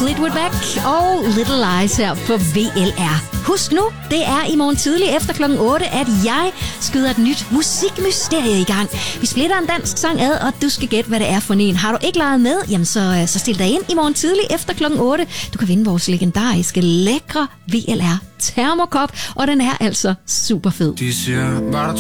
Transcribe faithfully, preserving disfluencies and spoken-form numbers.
Fleetwood Mac og Little Lies her på V L R. Husk nu, det er i morgen tidlig efter klokken otte, at jeg skyder et nyt musikmysterie i gang. Vi splitter en dansk sang ad, og du skal gætte, hvad det er for en. Har du ikke leget med, jamen så, så stil dig ind i morgen tidlig efter klokken otte. Du kan vinde vores legendariske, lækre V L R termokop, og den er altså super fed. De siger, var der